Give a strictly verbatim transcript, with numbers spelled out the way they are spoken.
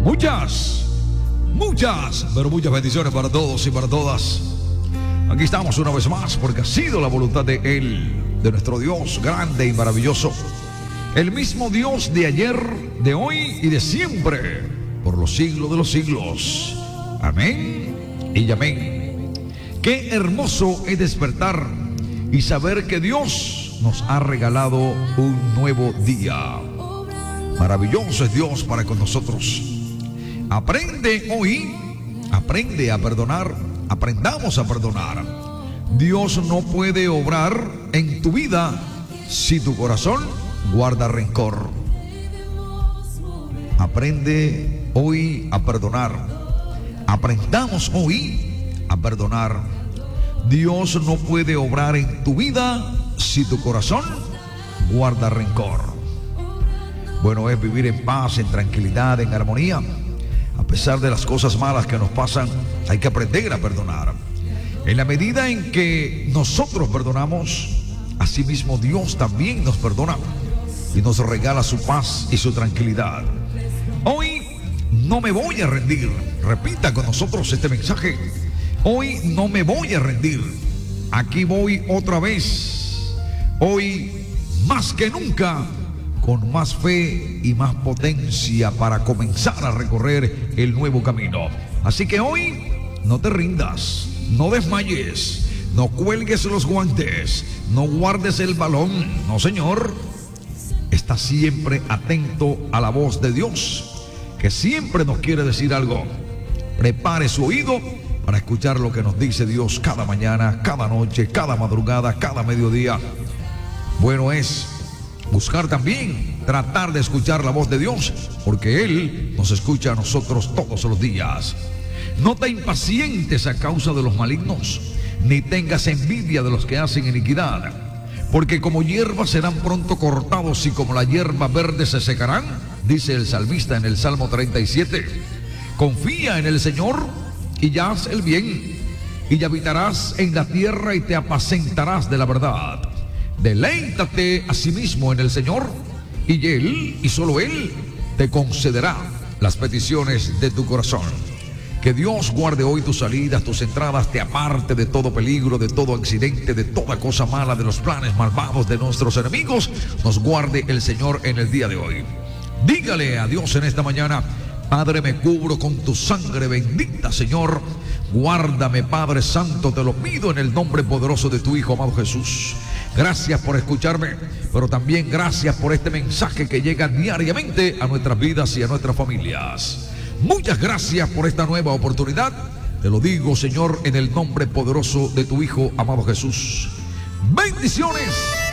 Muchas, muchas, pero muchas bendiciones para todos y para todas. Aquí estamos una vez más porque ha sido la voluntad de Él, de nuestro Dios grande y maravilloso. El mismo Dios de ayer, de hoy y de siempre, por los siglos de los siglos. Amén y amén. Qué hermoso es despertar y saber que Dios nos ha regalado un nuevo día. Maravilloso es Dios para con nosotros. Aprende hoy, aprende a perdonar, aprendamos a perdonar. Dios no puede obrar en tu vida si tu corazón guarda rencor. Aprende hoy a perdonar. Aprendamos hoy a perdonar. Dios no puede obrar en tu vida si tu corazón guarda rencor. Bueno es vivir en paz, en tranquilidad, en armonía. A pesar de las cosas malas que nos pasan, hay que aprender a perdonar. En la medida en que nosotros perdonamos, asimismo Dios también nos perdona y nos regala su paz y su tranquilidad. Hoy no me voy a rendir. Repita con nosotros este mensaje. Hoy no me voy a rendir. Aquí voy otra vez. Hoy más que nunca, con más fe y más potencia para comenzar a recorrer el nuevo camino. Así que hoy no te rindas, no desmayes, no cuelgues los guantes, no guardes el balón. No, señor. Está siempre atento a la voz de Dios, que siempre nos quiere decir algo. Prepare su oído para escuchar lo que nos dice Dios cada mañana, cada noche, cada madrugada, cada mediodía. Bueno es buscar también, tratar de escuchar la voz de Dios, porque Él nos escucha a nosotros todos los días. No te impacientes a causa de los malignos, ni tengas envidia de los que hacen iniquidad, porque como hierba serán pronto cortados y como la hierba verde se secarán, dice el salmista en el Salmo treinta y siete. Confía en el Señor y ya haz el bien, y habitarás en la tierra y te apacentarás de la verdad. Deleítate a sí mismo en el Señor, y Él, y solo Él, te concederá las peticiones de tu corazón. Que Dios guarde hoy tus salidas, tus entradas, te aparte de todo peligro, de todo accidente, de toda cosa mala, de los planes malvados de nuestros enemigos. Nos guarde el Señor en el día de hoy. Dígale a Dios en esta mañana: Padre, me cubro con tu sangre bendita, Señor. Guárdame, Padre Santo, te lo pido en el nombre poderoso de tu Hijo amado Jesús. Gracias por escucharme, pero también gracias por este mensaje que llega diariamente a nuestras vidas y a nuestras familias. Muchas gracias por esta nueva oportunidad. Te lo digo, Señor, en el nombre poderoso de tu Hijo amado Jesús. Bendiciones.